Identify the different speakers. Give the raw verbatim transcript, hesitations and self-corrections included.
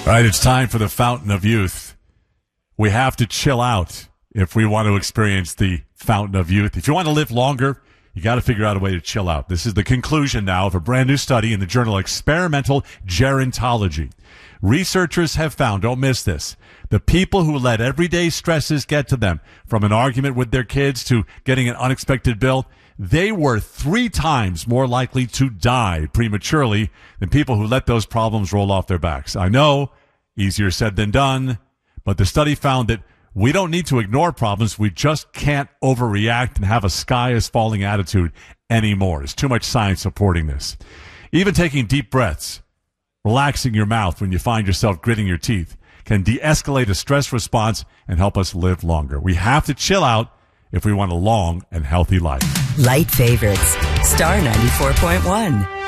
Speaker 1: right, it's time for the Fountain of Youth. We have to chill out if we want to experience the Fountain of Youth. If you want to live longer, you got to figure out a way to chill out. This is the conclusion now of a brand new study in the journal Experimental Gerontology. Researchers have found, don't miss this, the people who let everyday stresses get to them, from an argument with their kids to getting an unexpected bill, they were three times more likely to die prematurely than people who let those problems roll off their backs. I know, easier said than done, but the study found that we don't need to ignore problems. We just can't overreact and have a sky is falling attitude anymore. There's too much science supporting this. Even taking deep breaths, relaxing your mouth when you find yourself gritting your teeth, can de-escalate a stress response and help us live longer. We have to chill out if we want a long and healthy life.
Speaker 2: Light favorites. Star ninety-four point one.